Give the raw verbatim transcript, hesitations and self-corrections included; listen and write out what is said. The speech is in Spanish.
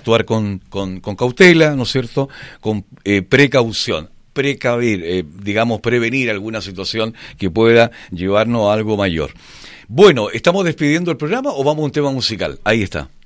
actuar con, con, con cautela, ¿no es cierto?, con eh, precaución, precaver, eh, digamos, prevenir alguna situación que pueda llevarnos a algo mayor. Bueno, ¿estamos despidiendo el programa o vamos a un tema musical? Ahí está.